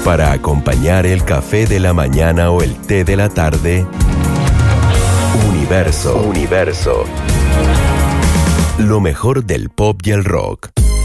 Para acompañar el café de la mañana o el té de la tarde, Universo. Lo mejor del pop y el rock.